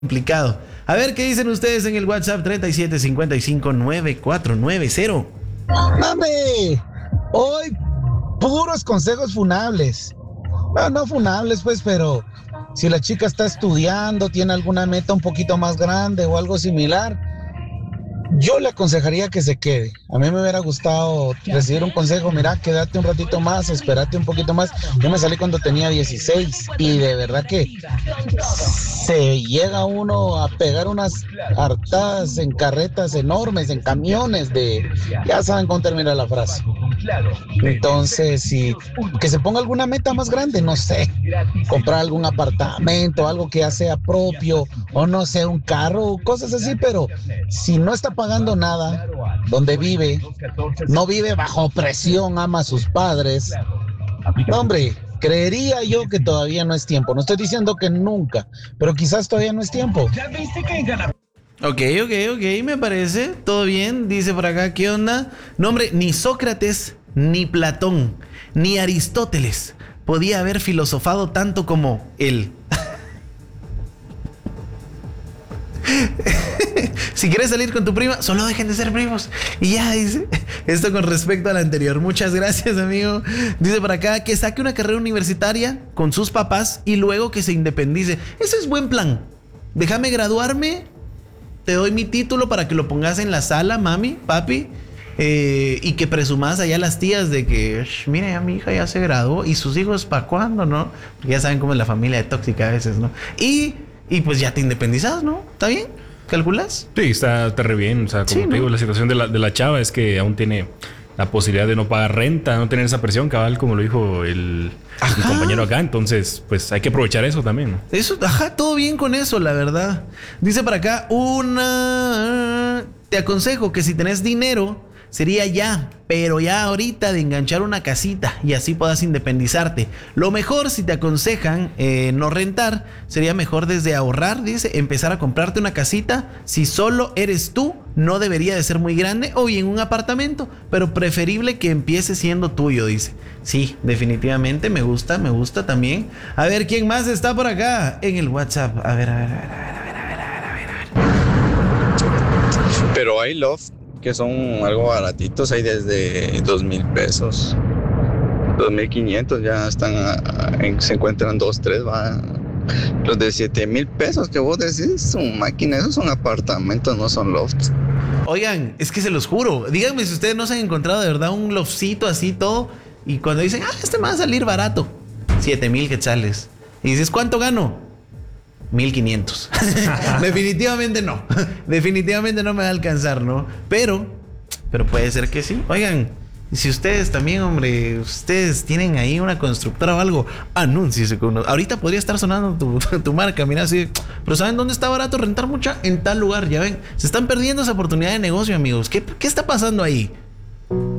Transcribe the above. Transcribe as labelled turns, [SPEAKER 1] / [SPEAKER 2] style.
[SPEAKER 1] complicado. A ver qué dicen ustedes en el WhatsApp 37559490.
[SPEAKER 2] ¡Mame! Hoy puros consejos funables. Bueno, no funables, pues, pero si la chica está estudiando, tiene alguna meta un poquito más grande o algo similar, yo le aconsejaría que se quede. A mí me hubiera gustado recibir un consejo, mira, quédate un ratito más, espérate un poquito más. Yo me salí cuando tenía 16 y de verdad que se llega uno a pegar unas hartadas en carretas enormes, en camiones ya saben cómo termina la frase. Entonces, que se ponga alguna meta más grande, no sé, comprar algún apartamento, algo que ya sea propio, o no sé, un carro, cosas así, pero si no está pagando nada, donde vive, no vive bajo presión, ama a sus padres, no, hombre, creería yo que todavía no es tiempo. No estoy diciendo que nunca, pero quizás todavía no es tiempo.
[SPEAKER 1] Ok, me parece. Todo bien. Dice por acá, ¿qué onda? No, hombre, ni Sócrates, ni Platón, ni Aristóteles podía haber filosofado tanto como él. Si quieres salir con tu prima, solo dejen de ser primos. Y ya, dice. Esto con respecto al anterior. Muchas gracias, amigo. Dice por acá que saque una carrera universitaria con sus papás y luego que se independice. Ese es buen plan. Déjame graduarme, te doy mi título para que lo pongas en la sala, mami, papi, y que presumas allá a las tías de que, mira, ya mi hija ya se graduó y sus hijos, ¿para cuándo, no? Porque ya saben cómo es la familia de tóxica a veces, ¿no? Y pues ya te independizas, ¿no? ¿Está bien? ¿Calculas?
[SPEAKER 3] Sí, está re bien. O sea, como te digo, la situación de la chava es que aún tiene la posibilidad de no pagar renta, no tener esa presión, cabal, como lo dijo mi compañero acá. Entonces, pues hay que aprovechar eso también, ¿no?
[SPEAKER 1] Eso, todo bien con eso, la verdad. Dice para acá, te aconsejo que si tenés dinero, sería ya, pero ya ahorita de enganchar una casita y así puedas independizarte. Lo mejor, si te aconsejan no rentar, sería mejor desde ahorrar, dice, empezar a comprarte una casita. Si solo eres tú, no debería de ser muy grande, o bien un apartamento, pero preferible que empiece siendo tuyo, dice. Sí, definitivamente, me gusta también. A ver, ¿quién más está por acá en el WhatsApp? A ver.
[SPEAKER 4] Pero hay loft que son algo baratitos, hay desde 2,000 pesos, 2,500, ya están, se encuentran 2, 3, va. Los de 7,000 pesos que vos decís son máquinas, esos son apartamentos, no son lofts.
[SPEAKER 1] Oigan, es que se los juro, díganme si ustedes no se han encontrado de verdad un loftcito así todo, y cuando dicen, este me va a salir barato, 7,000 quetzales, y dices, ¿cuánto gano? 1,500. Definitivamente no me va a alcanzar, ¿no? Pero puede ser que sí. Oigan, si ustedes también, hombre, ustedes tienen ahí una constructora o algo, anúnciese con uno. Ahorita podría estar sonando tu marca, mira, así. Pero ¿saben dónde está barato rentar mucha? En tal lugar, ya ven. Se están perdiendo esa oportunidad de negocio, amigos. ¿Qué está pasando ahí?